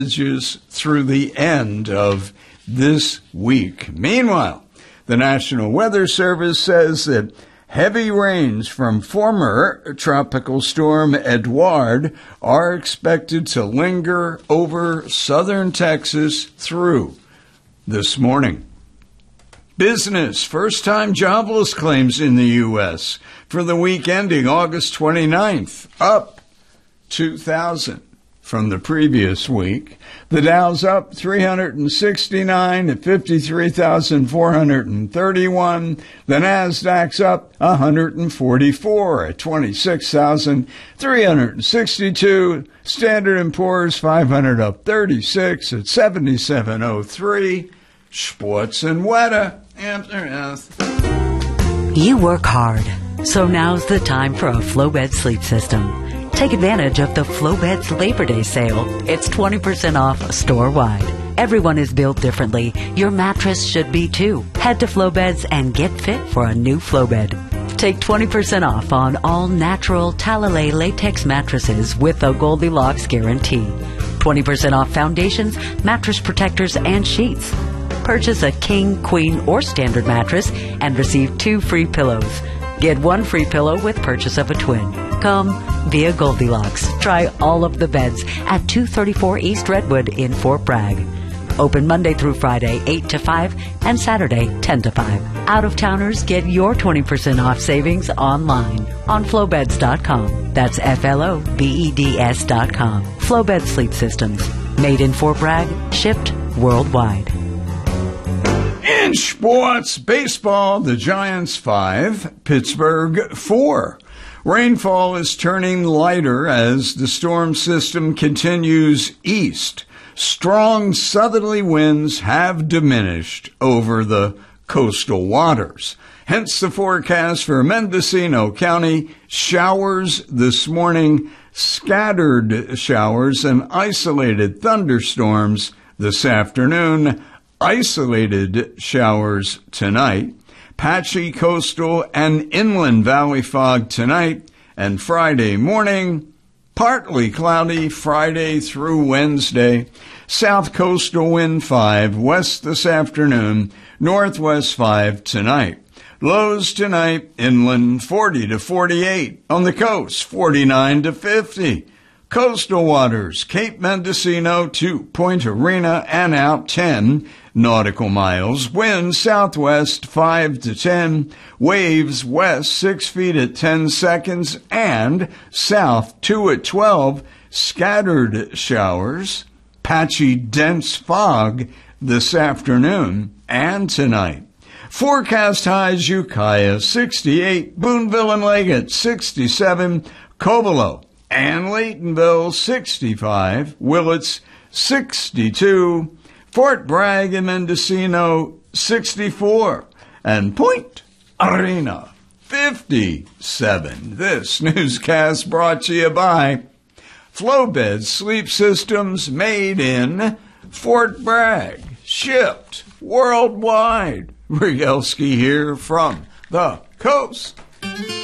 through the end of this week. Meanwhile, the National Weather Service says that heavy rains from former Tropical Storm Edouard are expected to linger over southern Texas through this morning. Business first-time jobless claims in the U.S. for the week ending August 29th, up 2,000 from the previous week. The Dow's up 369 at 53,431. The Nasdaq's up 144 at 26,362. Standard & Poor's 500 up 36 at 7703. Sports and weather. You work hard, so now's the time for a Flowbed sleep system. Take advantage of the Flowbed's Labor Day sale. It's 20% off store-wide. Everyone is built differently. Your mattress should be too. Head to Flowbeds and get fit for a new Flowbed. Take 20% off on all natural Talalay latex mattresses with a Goldilocks guarantee. 20% off foundations, mattress protectors, and sheets. Purchase a king, queen, or standard mattress and receive 2 free pillows. Get 1 free pillow with purchase of a twin. Come via Goldilocks. Try all of the beds at 234 East Redwood in Fort Bragg. Open Monday through Friday, 8 to 5, and Saturday, 10 to 5. Out-of-towners get your 20% off savings online on Flowbeds.com. That's Flobeds.com. Flowbed Sleep Systems. Made in Fort Bragg, shipped worldwide. In sports, baseball, the Giants 5, Pittsburgh 4. Rainfall is turning lighter as the storm system continues east. Strong southerly winds have diminished over the coastal waters. Hence the forecast for Mendocino County: showers this morning, scattered showers and isolated thunderstorms this afternoon, isolated showers tonight. Patchy coastal and inland valley fog tonight and Friday morning. Partly cloudy Friday through Wednesday. South coastal wind 5, west this afternoon, northwest 5 tonight. Lows tonight, inland 40 to 48. On the coast, 49 to 50. Coastal waters, Cape Mendocino to Point Arena and out 10 nautical miles. Wind southwest 5 to 10. Waves west 6 feet at 10 seconds and south 2 at 12. Scattered showers, patchy dense fog this afternoon and tonight. Forecast highs: Ukiah 68, Boonville and Leggett 67, Covelo and Laytonville 65, Willits 62, Fort Bragg and Mendocino 64, and Point Arena 57. This newscast brought to you by Flowbed Sleep Systems, made in Fort Bragg, shipped worldwide. Rygelski here from the coast.